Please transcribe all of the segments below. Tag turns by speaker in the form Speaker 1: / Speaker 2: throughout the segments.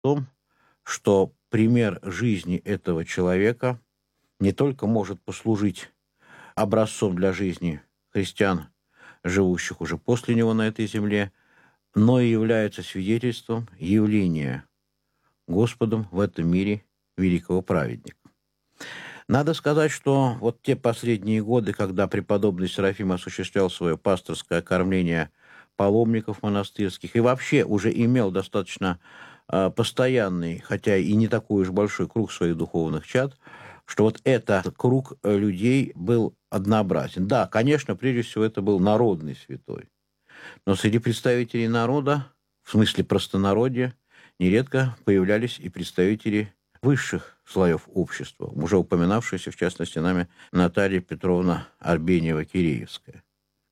Speaker 1: том, что пример жизни этого человека не только может послужить образцом для жизни христиан, живущих уже после него на этой земле, но и является свидетельством явления Господом в этом мире великого праведника. Надо сказать, что вот те последние годы, когда преподобный Серафим осуществлял свое пасторское кормление паломников монастырских и вообще уже имел достаточно постоянный, хотя и не такой уж большой круг своих духовных чад, что вот этот круг людей был однообразен. Да, конечно, прежде всего это был народный святой, но среди представителей народа, в смысле простонародья, нередко появлялись и представители высших слоев общества, уже упоминавшаяся, в частности, нами Наталья Петровна Арбеньева-Киреевская.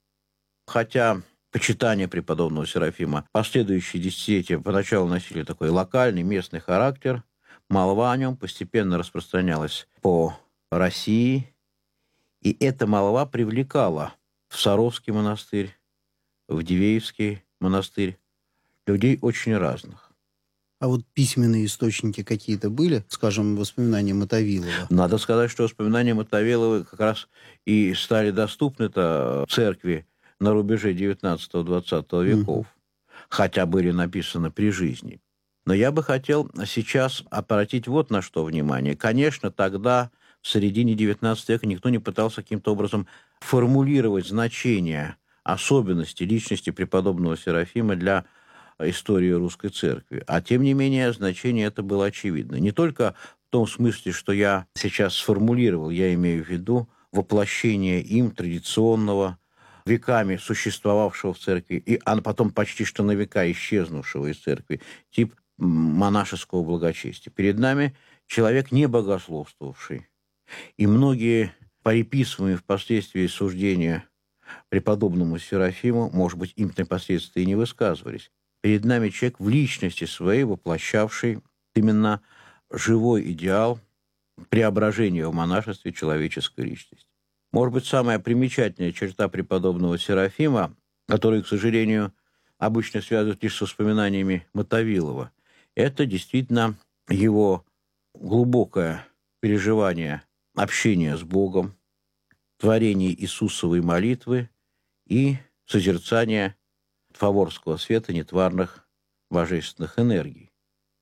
Speaker 1: Хотя почитание преподобного Серафима последующие десятилетия поначалу носили такой локальный, местный характер, молва о нем постепенно распространялась по России, и эта молва привлекала в Саровский монастырь, в Дивеевский монастырь людей очень разных.
Speaker 2: А вот письменные источники какие-то были, скажем, воспоминания Мотовилова?
Speaker 1: Надо сказать, что воспоминания Мотовилова как раз и стали доступны-то церкви на рубеже 19-20 веков, хотя были написаны при жизни. Но я бы хотел сейчас обратить вот на что внимание. Конечно, тогда, в середине XIX века, никто не пытался каким-то образом формулировать значение особенностей личности преподобного Серафима для истории русской церкви. А тем не менее, значение это было очевидно. Не только в том смысле, что я сейчас сформулировал, я имею в виду воплощение им традиционного, веками существовавшего в церкви, а потом почти что на века исчезнувшего из церкви, тип монашеского благочестия. Перед нами человек не богословствовавший. И многие приписываемые впоследствии суждения преподобному Серафиму, может быть, им непосредственно и не высказывались. Перед нами человек в личности своей, воплощавший именно живой идеал преображения в монашестве человеческой личности. Может быть, самая примечательная черта преподобного Серафима, которую, к сожалению, обычно связывают лишь с воспоминаниями Мотовилова, это действительно его глубокое переживание общения с Богом, творение Иисусовой молитвы и созерцание фаворского света нетварных божественных энергий.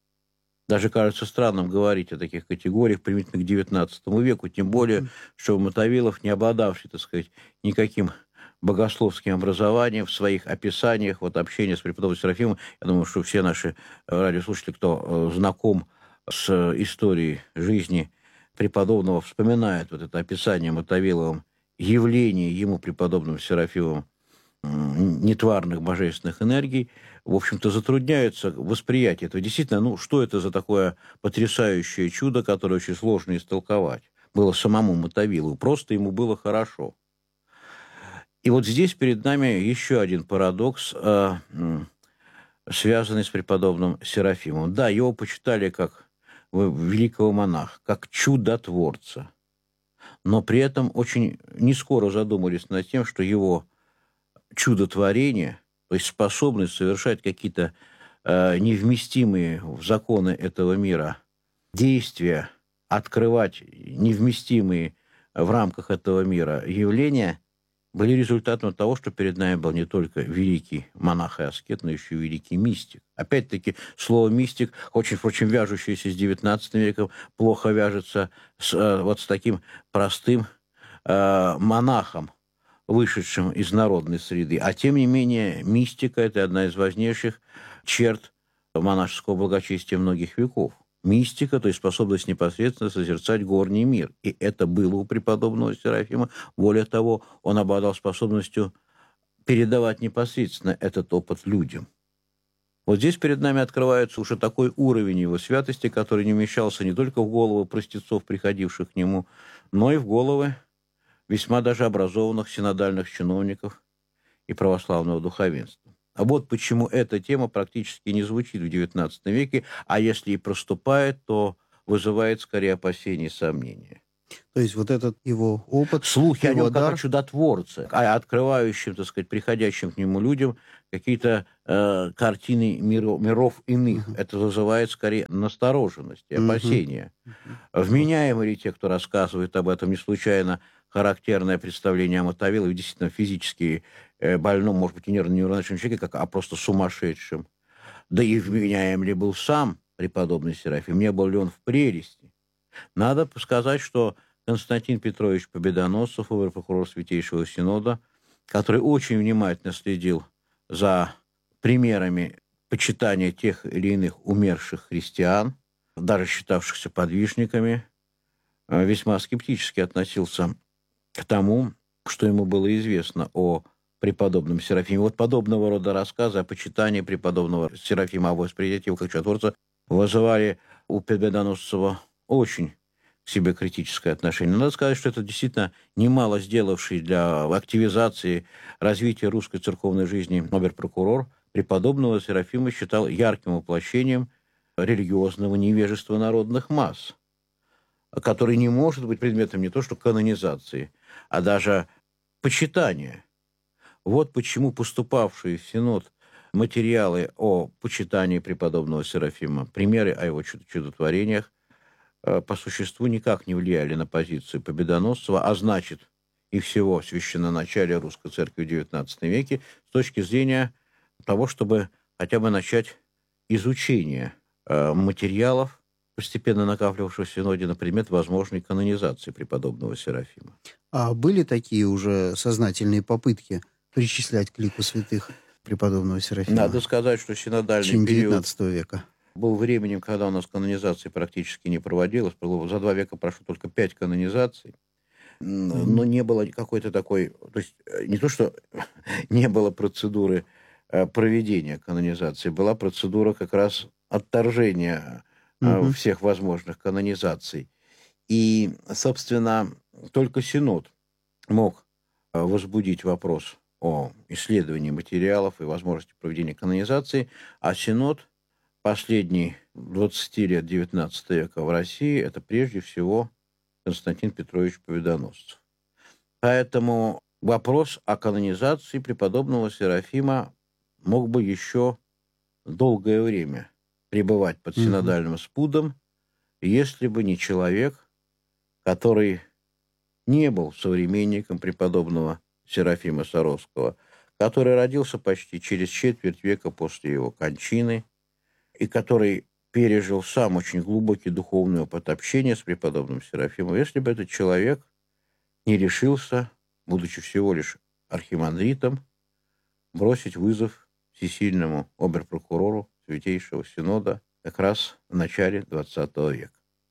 Speaker 1: Даже кажется странным говорить о таких категориях примитивно к XIX веку, тем более, что Мотовилов, не обладавший, так сказать, никаким богословским образованием в своих описаниях, вот общения с преподобным Серафимом, я думаю, что все наши радиослушатели, кто знаком с историей жизни преподобного, вспоминают вот это описание Мотовиловым явление ему, преподобным Серафимом, нетварных божественных энергий, в общем-то, затрудняются восприятие этого. Действительно, что это за такое потрясающее чудо, которое очень сложно истолковать? Было самому Мотовилову, просто ему было хорошо. И вот здесь перед нами еще один парадокс, связанный с преподобным Серафимом. Да, его почитали как великого монаха, как чудотворца, но при этом очень нескоро задумались над тем, что его чудотворение, то есть способность совершать какие-то невместимые в законы этого мира действия, открывать невместимые в рамках этого мира явления, были результатом того, что перед нами был не только великий монах и аскет, но еще и великий мистик. Опять-таки, слово «мистик», очень, впрочем, вяжущееся с XIX веком, плохо вяжется с таким простым монахом, вышедшим из народной среды. А тем не менее, мистика – это одна из важнейших черт монашеского благочестия многих веков. Мистика, то есть способность непосредственно созерцать горний мир. И это было у преподобного Серафима. Более того, он обладал способностью передавать непосредственно этот опыт людям. Вот здесь перед нами открывается уже такой уровень его святости, который не вмещался не только в головы простецов, приходивших к нему, но и в головы весьма даже образованных синодальных чиновников и православного духовенства. А вот почему эта тема практически не звучит в XIX веке, а если и проступает, то вызывает скорее опасения и сомнения.
Speaker 2: То есть вот этот его опыт,
Speaker 1: Слухи о
Speaker 2: его
Speaker 1: нем как о
Speaker 2: дар.
Speaker 1: чудотворце, открывающим, так сказать, приходящим к нему людям какие-то картины миров иных.
Speaker 2: Мгм.
Speaker 1: Это вызывает скорее настороженность и
Speaker 2: Мгм.
Speaker 1: опасения.
Speaker 2: Мгм.
Speaker 1: Вменяемы ли те, кто рассказывает об этом? Не случайно характерное представление о Мотовилове действительно физически больном, может быть, и нервно-невротичном человеке, как о просто сумасшедшем. Да и вменяем ли был сам преподобный Серафим? Не был ли он в прелести? Надо сказать, что Константин Петрович Победоносцев, обер-прокурор Святейшего Синода, который очень внимательно следил за примерами почитания тех или иных умерших христиан, даже считавшихся подвижниками, весьма скептически относился к тому, что ему было известно о преподобном Серафиме. Вот подобного рода рассказы о почитании преподобного Серафима, о восприятии его как чудотворца вызывали у Победоносцева очень к себе критическое отношение. Надо сказать, что это действительно немало сделавший для активизации развития русской церковной жизни обер-прокурор преподобного Серафима считал ярким воплощением религиозного невежества народных масс, который не может быть предметом не то что канонизации, а даже почитания. Вот почему поступавшие в Синод материалы о почитании преподобного Серафима, примеры о его чудотворениях, по существу никак не влияли на позицию Победоносцева, а значит, и всего священноначалия Русской Церкви в XIX веке с точки зрения того, чтобы хотя бы начать изучение материалов, постепенно накапливавшихся в Синоде на предмет возможной канонизации преподобного Серафима.
Speaker 2: А были такие уже сознательные попытки причислять к лику святых преподобного
Speaker 1: Надо
Speaker 2: Серафима
Speaker 1: сказать, что
Speaker 2: в
Speaker 1: синодальный
Speaker 2: течение
Speaker 1: период
Speaker 2: XIX века?
Speaker 1: был временем, когда у нас канонизации практически не проводилось. За 2 века прошло только 5 канонизаций. Но
Speaker 2: Мгм.
Speaker 1: не было какой-то такой... То есть не то, что не было процедуры проведения канонизации, была процедура как раз отторжения
Speaker 2: Мгм.
Speaker 1: всех возможных канонизаций. И, собственно, только Синод мог возбудить вопрос о исследовании материалов и возможности проведения канонизации, а Синод последний 20 лет XIX века в России – это прежде всего Константин Петрович Победоносцев. Поэтому вопрос о канонизации преподобного Серафима мог бы еще долгое время пребывать под
Speaker 2: Мгм.
Speaker 1: синодальным спудом, если бы не человек, который не был современником преподобного Серафима Саровского, который родился почти через четверть века после его кончины и который пережил сам очень глубокий духовный опыт общения с преподобным Серафимом. Если бы этот человек не решился, будучи всего лишь архимандритом, бросить вызов всесильному обер-прокурору Святейшего Синода как раз в начале XX века.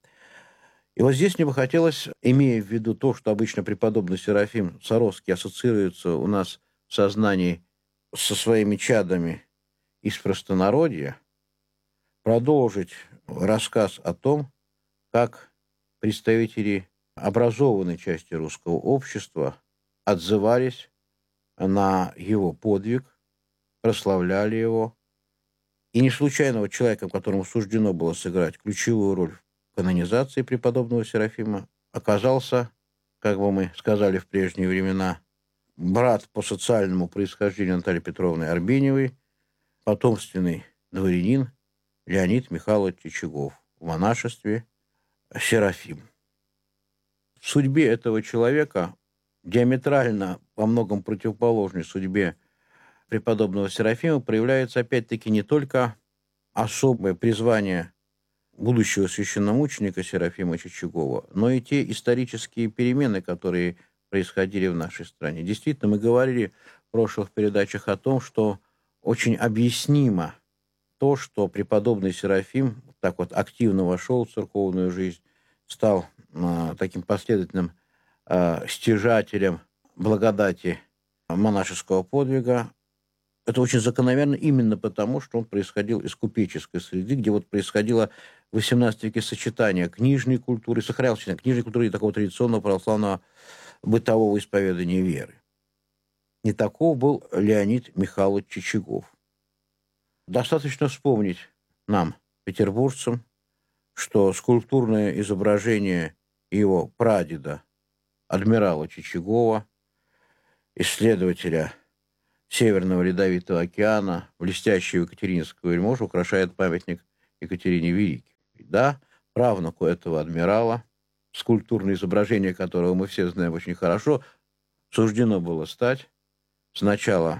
Speaker 1: И вот здесь мне бы хотелось, имея в виду то, что обычно преподобный Серафим Саровский ассоциируется у нас в сознании со своими чадами из простонародья, продолжить рассказ о том, как представители образованной части русского общества отзывались на его подвиг, прославляли его. И не случайно вот человеком, которому суждено было сыграть ключевую роль в канонизации преподобного Серафима, оказался, как бы мы сказали в прежние времена, брат по социальному происхождению Натальи Петровны Арбеневой, потомственный дворянин Леонид Михайлович Чичагов в монашестве Серафим. В судьбе этого человека, диаметрально во многом противоположной судьбе преподобного Серафима, проявляется опять-таки не только особое призвание будущего священномученика Серафима Чичагова, но и те исторические перемены, которые происходили в нашей стране. Действительно, мы говорили в прошлых передачах о том, что очень объяснимо то, что преподобный Серафим так вот активно вошел в церковную жизнь, стал таким последовательным стяжателем благодати монашеского подвига. Это очень закономерно именно потому, что он происходил из купеческой среды, где вот происходило в XVIII веке сочетание книжной культуры, сохранялось книжной культуры и такого традиционного православного бытового исповедания веры. Не таков был Леонид Михайлович Чичагов. Достаточно вспомнить нам, петербуржцам, что скульптурное изображение его прадеда, адмирала Чичагова, исследователя Северного Ледовитого океана, блестящего Екатерининского вельможу, украшает памятник Екатерине Великой. Да, правнуку этого адмирала, скульптурное изображение которого мы все знаем очень хорошо, суждено было стать сначала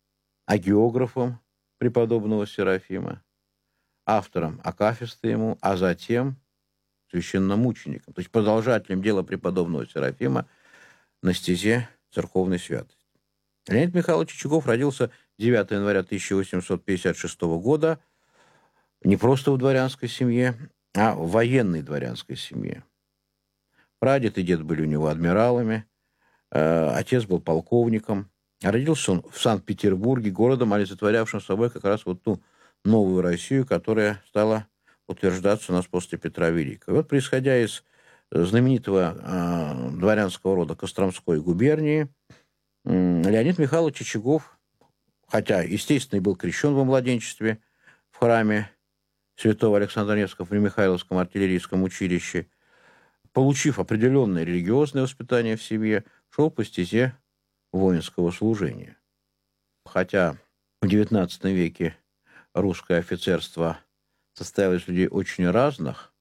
Speaker 1: агеографом преподобного Серафима, автором акафиста ему, а затем священномучеником, то есть продолжателем дела преподобного Серафима на стезе церковной святости. Леонид Михайлович Чичагов родился 9 января 1856 года не просто в дворянской семье, а в военной дворянской семье. Прадед и дед были у него адмиралами, отец был полковником. Родился он в Санкт-Петербурге, городом, олицетворявшим собой как раз вот ту новую Россию, которая стала утверждаться у нас после Петра Великого. Вот, происходя из знаменитого дворянского рода Костромской губернии, Леонид Михайлович Чичагов, хотя, естественно, и был крещен во младенчестве в храме святого Александра Невского при Михайловском артиллерийском училище, получив определенное религиозное воспитание в семье, шел по стезе воинского служения. Хотя в XIX веке русское офицерство состояло из людей очень разных,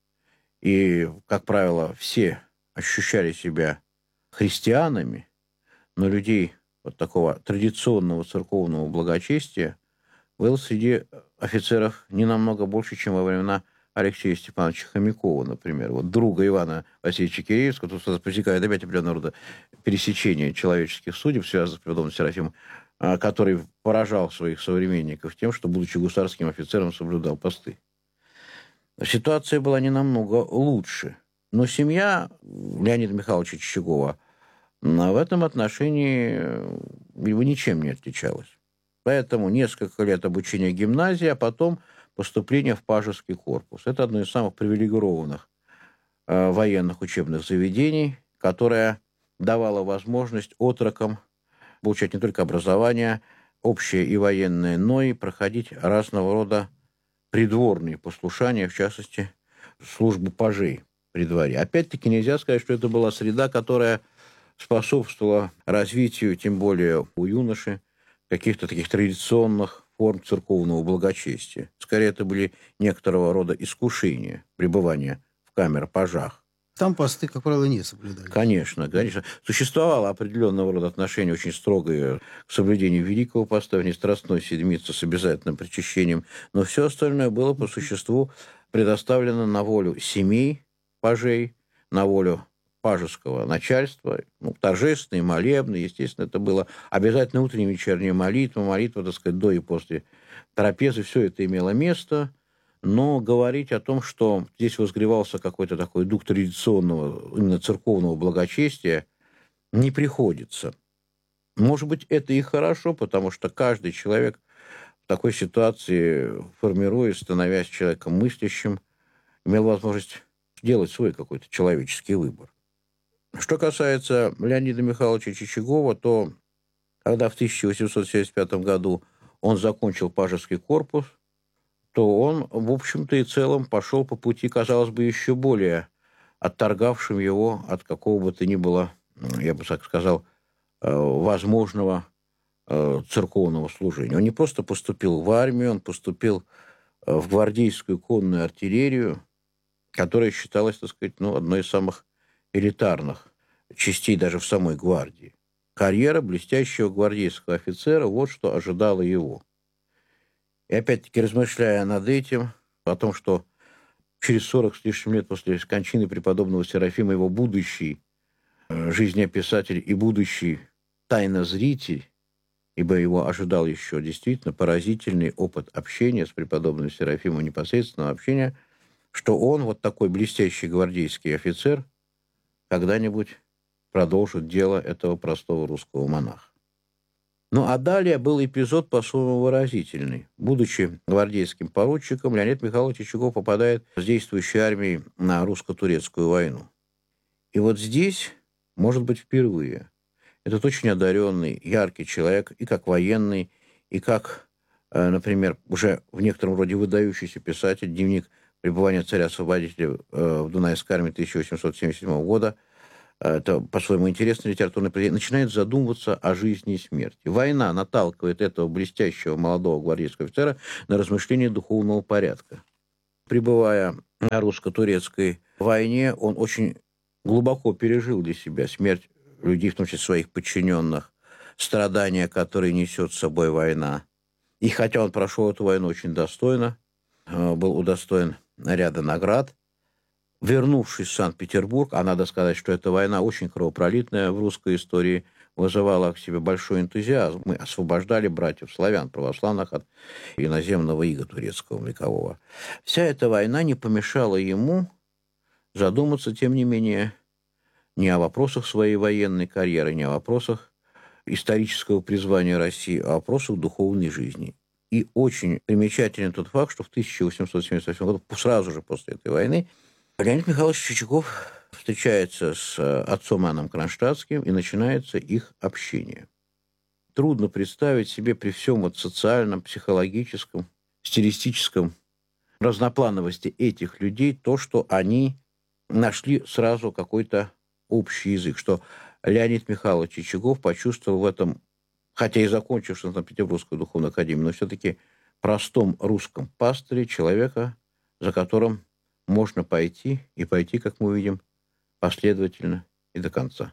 Speaker 1: и, как правило, все ощущали себя христианами, но людей вот такого традиционного церковного благочестия было среди офицеров не намного больше, чем во времена Алексея Степановича Хомякова, например. Вот друга Ивана Васильевича Киреевского, тут возникает опять определенного рода пересечение человеческих судеб, связанных с преподобным Серафимом, который поражал своих современников тем, что, будучи гусарским офицером, соблюдал посты. Ситуация была не намного лучше. Но семья Леонида Михайловича Чичагова в этом отношении его ничем не отличалась. Поэтому несколько лет обучения в гимназии, а потом поступление в Пажеский корпус. Это одно из самых привилегированных военных учебных заведений, которое давало возможность отрокам получать не только образование общее и военное, но и проходить разного рода придворные послушания, в частности, службу пажей при дворе. Опять-таки нельзя сказать, что это была среда, которая способствовала развитию, тем более у юноши, каких-то таких традиционных форм церковного благочестия. Скорее, это были некоторого рода искушения пребывания в камер-пажах.
Speaker 2: Там посты, как правило, не соблюдались.
Speaker 1: Конечно. Существовало определенного рода отношение очень строгое к соблюдению Великого Поста, внестрастной седмицы с обязательным причащением, но все остальное было по существу предоставлено на волю семей пажей, на волю пажеского начальства, торжественные, молебные, естественно, это было обязательно утренняя и вечерняя молитва, так сказать, до и после трапезы, все это имело место, но говорить о том, что здесь возгревался какой-то такой дух традиционного, именно церковного благочестия, не приходится. Может быть, это и хорошо, потому что каждый человек в такой ситуации, формируясь, становясь человеком мыслящим, имел возможность делать свой какой-то человеческий выбор. Что касается Леонида Михайловича Чичагова, то когда в 1875 году он закончил Пажеский корпус, то он, в общем-то и целом, пошел по пути, казалось бы, еще более отторгавшим его от какого бы то ни было, я бы так сказал, возможного церковного служения. Он не просто поступил в армию, он поступил в гвардейскую конную артиллерию, которая считалась, так сказать, одной из самых элитарных частей даже в самой гвардии. Карьера блестящего гвардейского офицера, вот что ожидало его. И опять-таки, размышляя над этим, о том, что через 40 с лишним лет после кончины преподобного Серафима его будущий жизнеописатель и будущий тайнозритель, ибо его ожидал еще действительно поразительный опыт общения с преподобным Серафимом, непосредственного общения, что он, вот такой блестящий гвардейский офицер, когда-нибудь продолжит дело этого простого русского монаха. Ну, а далее был эпизод по-своему выразительный. Будучи гвардейским поручиком, Леонид Михайлович Чичагов попадает с действующей армией на русско-турецкую войну. И вот здесь, может быть, впервые, этот очень одаренный, яркий человек, и как военный, и как, например, уже в некотором роде выдающийся писатель, дневник пребывания царя-освободителя в Дунайской армии 1877 года, это по-своему интересное литературное произведение, начинает задумываться о жизни и смерти. Война наталкивает этого блестящего молодого гвардейского офицера на размышления духовного порядка. Пребывая на русско-турецкой войне, он очень глубоко пережил для себя смерть людей, в том числе своих подчиненных, страдания, которые несет с собой война. И хотя он прошел эту войну очень достойно, был удостоен ряда наград, вернувшись в Санкт-Петербург, а надо сказать, что эта война очень кровопролитная в русской истории, вызывала к себе большой энтузиазм. Мы освобождали братьев-славян, православных от иноземного ига турецкого векового. Вся эта война не помешала ему задуматься, тем не менее, не о вопросах своей военной карьеры, не о вопросах исторического призвания России, а о вопросах духовной жизни. И очень примечателен тот факт, что в 1878 году, сразу же после этой войны, Леонид Михайлович Чичагов встречается с отцом Иоанном Кронштадтским, и начинается их общение. Трудно представить себе при всем вот социальном, психологическом, стилистическом разноплановости этих людей то, что они нашли сразу какой-то общий язык, что Леонид Михайлович Чичагов почувствовал в этом, хотя и закончивший Санкт-Петербургскую духовную академию, но все-таки простом русском пастыре, человека, за которым можно пойти, и пойти, как мы видим, последовательно и до конца.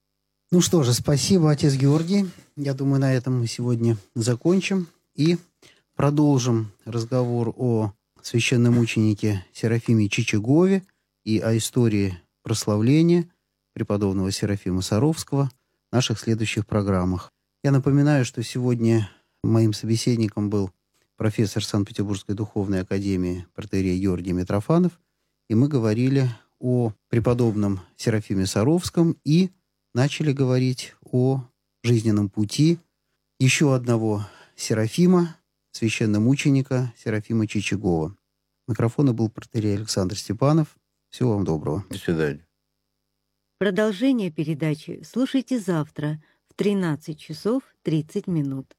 Speaker 2: Ну что же, спасибо, отец Георгий. Я думаю, на этом мы сегодня закончим и продолжим разговор о священномученике Серафиме Чичагове и о истории прославления преподобного Серафима Саровского в наших следующих программах. Я напоминаю, что сегодня моим собеседником был профессор Санкт-Петербургской духовной академии протоиерей Георгий Митрофанов, и мы говорили о преподобном Серафиме Саровском и начали говорить о жизненном пути еще одного Серафима, священномученика Серафима Чичагова. У микрофона был протоиерей Александр Степанов. Всего вам доброго.
Speaker 1: До свидания.
Speaker 3: Продолжение передачи слушайте завтра в 13 часов 30 минут.